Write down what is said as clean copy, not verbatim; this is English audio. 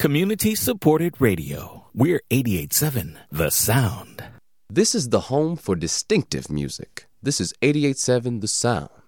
Community-supported radio. We're 88.7 The Sound. This is the home for distinctive music. This is 88.7 The Sound.